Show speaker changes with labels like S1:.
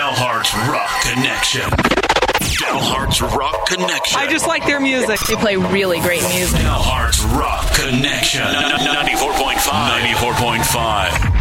S1: Dalhart's Rock Connection. Dalhart's Rock Connection.
S2: I just like their music.
S3: They play really great music.
S1: Dalhart's Rock Connection. 94.5. 94.5.